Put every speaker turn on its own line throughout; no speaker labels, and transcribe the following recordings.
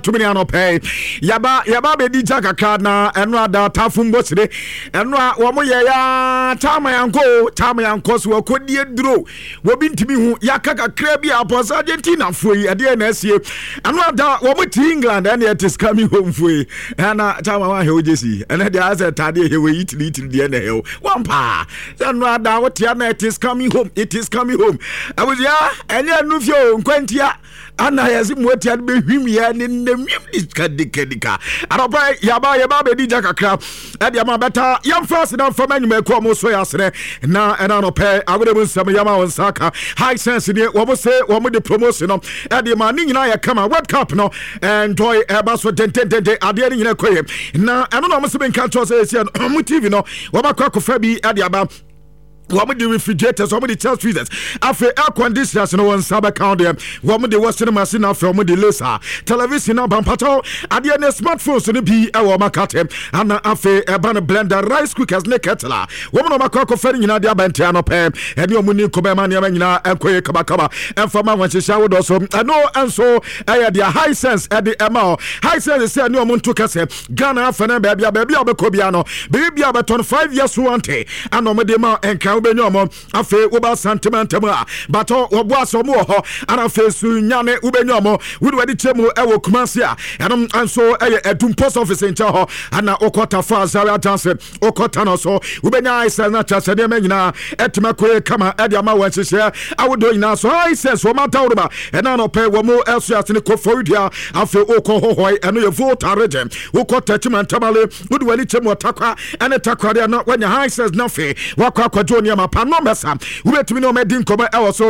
to me no pay yaba be di jakaka na eno ada tafumbo sire eno a wo mo ye ya tama yanko so akodie duro wo bi ntimi hu yakaka kra bi apos Argentina foi ade na asie eno ada wo mo ti England and it is coming home foi na tama wa he ojesi eno de ase tade he we Italy de na he wampa eno ada wo tia na it is coming home awuya enye nu fio nkwantia ana yesi motia be hwim ya ne kadika aroba yaba be di jakakra e dia ma beta yam first na fama nyima ko mo so yasre na ena no pe agode bu nsam yama won saka high sense ne wo mo se wo mo de promotion no e dia ma ni nyina ya kama World Cup no enjoy eba so tentente ade ni nyina koye na eno no mo se ben kan to se esi no mo TV no wo ba kwa fa bi e dia ba woman the refrigerators, woman the test freezers, after air conditioners, no one saba count them, woman the washing machine, after woman the laser, television, bampato, at the end smartphones to the be a woman cut him, and after a banner blender, rice cookers, neck kettle, woman of my cock of in Adia Bentiano Pam, and your money Kobamania and Koya Kabakaba, and for my when she showered also, I know, and so I had the high sense at the MO. High sense is no one took us, Ghana, Fana, baby, Cobiano, baby, about 25 years, one day, and no medema and count. Benyomo afe oba sentiment ma bato obo asomo ho ana fe su nyane ubenyomo wudu wadi chemu ewo Kumasi a enom anso edum post office nche ho ana okota fa Zaria dance okota no so ubenya isa na chase de menyina etime koe kama ede ama wanhihye awodo nyina so I says wo mata woba ena no pe wo mo elso asene ko forudia afe okohohoi eno ye vote region okota chimantamale wudu wadi chemu takwa ene takwa de na wanya high says nothing wakwa kwajo pa no mesa wetimi no medin koba ewoso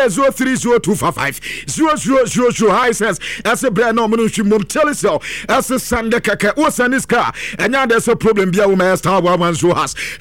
030255 0000 high says as a brand no munu hwimom telisel as a sande keke osaniska enya there's a problem bia wo master 110 has